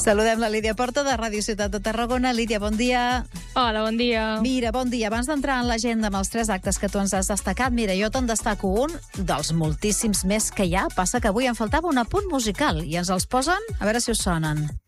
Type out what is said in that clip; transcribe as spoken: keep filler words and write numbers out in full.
Saludem la Lídia Porta de Ràdio Ciutat de Tarragona. Lídia, bon dia. Hola, bon dia. Mira, bon dia. Abans d'entrar en l'agenda amb els tres actes que tu ens has destacat, mira, jo te'n destaco un dels moltíssims més que hi ha. Passa que avui em faltava un apunt musical i ens els posen, a veure si us sonen.